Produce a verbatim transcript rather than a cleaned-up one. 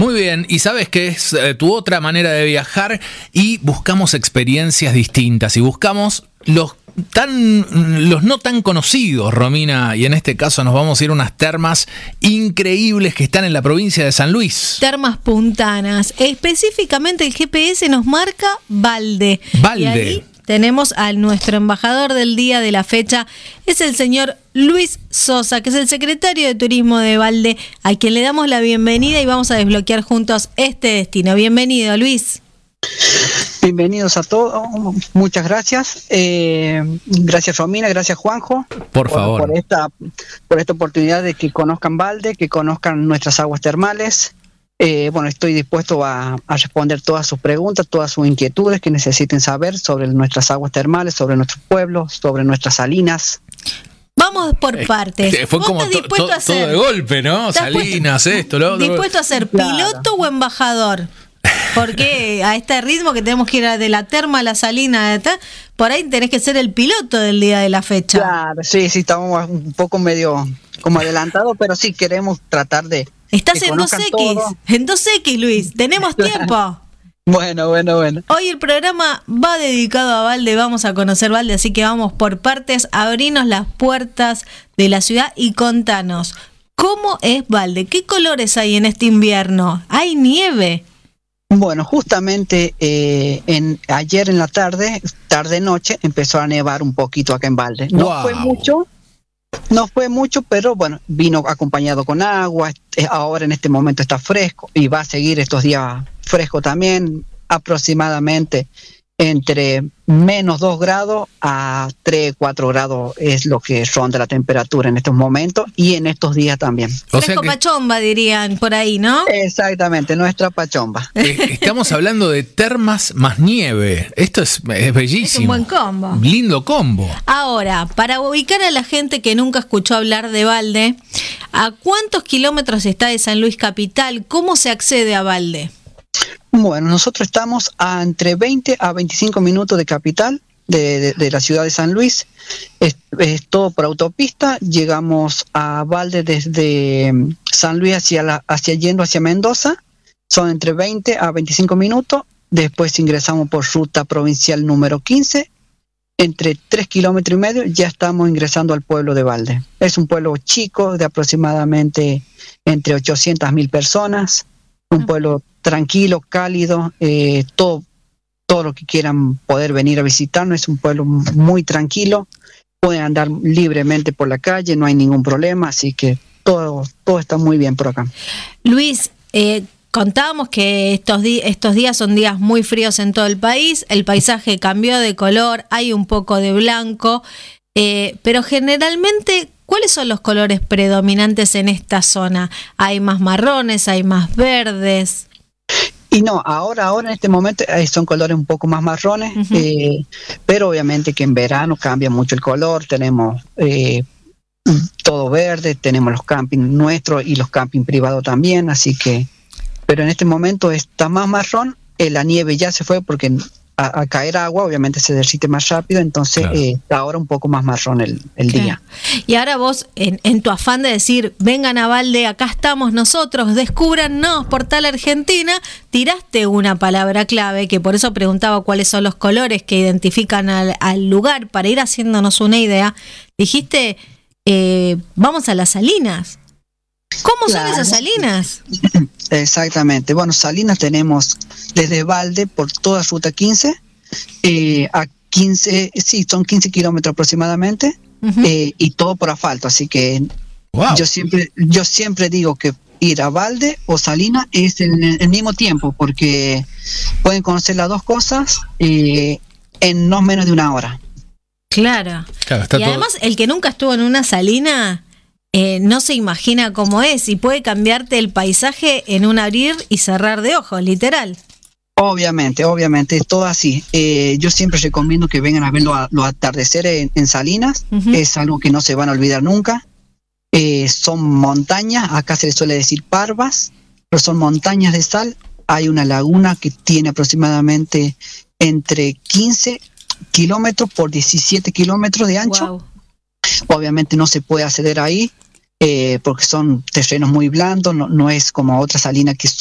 Muy bien, y sabes que es eh, tu otra manera de viajar y buscamos experiencias distintas y buscamos los tan los no tan conocidos, Romina, y en este caso nos vamos a ir a unas termas increíbles que están en la provincia de San Luis. Termas Puntanas, específicamente el G P S nos marca Valde. Valde. Y ahí tenemos a nuestro embajador del día de la fecha, es el señor Luis Sosa, que es el secretario de Turismo de Valde, a quien le damos la bienvenida y vamos a desbloquear juntos este destino. Bienvenido, Luis. Bienvenidos a todos, muchas gracias. Eh, gracias, Romina, gracias, Juanjo. Por favor. Por, por, esta, por esta oportunidad de que conozcan Valde, que conozcan nuestras aguas termales. Eh, bueno, estoy dispuesto a, a responder todas sus preguntas, todas sus inquietudes que necesiten saber sobre nuestras aguas termales, sobre nuestro pueblo, sobre nuestras salinas. Vamos por partes. Eh, fue ¿Vos como estás to, dispuesto to, a ser, todo de golpe, ¿no? Salinas, esto, lo otro. ¿Dispuesto a ser Claro. piloto o embajador? Porque a este ritmo que tenemos que ir de la terma a la salina, por ahí tenés que ser el piloto del día de la fecha. Claro, sí, sí, estamos un poco medio como adelantados, pero sí queremos tratar de... Estás que en dos conozcan equis, todo. en dos equis, Luis, tenemos tiempo. Bueno, bueno, bueno. Hoy el programa va dedicado a Valde, vamos a conocer Valde, así que vamos por partes, abrinos las puertas de la ciudad y contanos, ¿cómo es Valde? ¿Qué colores hay en este invierno? ¿Hay nieve? Bueno, justamente eh, en ayer en la tarde, tarde-noche, empezó a nevar un poquito acá en Valde. No Wow. fue mucho, no fue mucho, pero bueno, vino acompañado con agua. eh, Ahora en este momento está fresco y va a seguir estos días fresco también, aproximadamente entre menos dos grados a tres, cuatro grados es lo que ronda la temperatura en estos momentos y en estos días también. O sea Fresco que pachomba, dirían por ahí, ¿no? Exactamente, nuestra pachomba. eh, estamos hablando de termas más nieve. Esto es, es bellísimo. Es un buen combo. Lindo combo. Ahora, para ubicar a la gente que nunca escuchó hablar de Valde, ¿a cuántos kilómetros está de San Luis capital? ¿Cómo se accede a Valde? Bueno, nosotros estamos a entre veinte a veinticinco minutos de capital, de, de, de la ciudad de San Luis. Es, es todo por autopista. Llegamos a Valde desde San Luis hacia, la, hacia yendo hacia Mendoza. Son entre veinte a veinticinco minutos. Después ingresamos por ruta provincial número quince. Entre tres kilómetros y medio ya estamos ingresando al pueblo de Valde. Es un pueblo chico de aproximadamente entre ochocientas mil personas. Un pueblo tranquilo, cálido, eh, todo, todo lo que quieran poder venir a visitarnos. Es un pueblo muy tranquilo, pueden andar libremente por la calle, no hay ningún problema, así que todo, todo está muy bien por acá. Luis, eh, contábamos que estos, di- estos días son días muy fríos en todo el país, el paisaje cambió de color, hay un poco de blanco, eh, pero generalmente, ¿cuáles son los colores predominantes en esta zona? ¿Hay más marrones, hay más verdes? Y no, ahora, ahora en este momento eh, son colores un poco más marrones, Uh-huh. eh, pero obviamente que en verano cambia mucho el color. Tenemos eh, todo verde, tenemos los campings nuestros y los campings privados también, así que, pero en este momento está más marrón. Eh, la nieve ya se fue porque a, a caer agua obviamente se derrite más rápido, entonces Claro. eh, está ahora un poco más marrón el, el Claro. día. Y ahora vos, en, en tu afán de decir, vengan a Valde, acá estamos nosotros, descúbrannos, Portal Argentina, tiraste una palabra clave, que por eso preguntaba cuáles son los colores que identifican al, al lugar, para ir haciéndonos una idea. Dijiste, eh, vamos a las salinas. ¿Cómo Claro. son esas salinas? Exactamente. Bueno, Salinas tenemos desde Valde por toda ruta quince, eh, a quince, sí, son quince kilómetros aproximadamente, Uh-huh. eh, y todo por asfalto, así que Wow. yo siempre, yo siempre digo que ir a Valde o Salinas es en el, el mismo tiempo, porque pueden conocer las dos cosas eh, en no menos de una hora. Claro. Claro, está Y todo- además, el que nunca estuvo en una salina eh, no se imagina cómo es y puede cambiarte el paisaje en un abrir y cerrar de ojos, literal. Obviamente, obviamente, es todo así. Eh, yo siempre recomiendo que vengan a ver los, los atardeceres en, en Salinas. Uh-huh. Es algo que no se van a olvidar nunca. Eh, son montañas, acá se les suele decir parvas, pero son montañas de sal. Hay una laguna que tiene aproximadamente entre quince kilómetros por diecisiete kilómetros de ancho. Wow. Obviamente no se puede acceder ahí, eh, porque son terrenos muy blandos, no, no es como otra salina que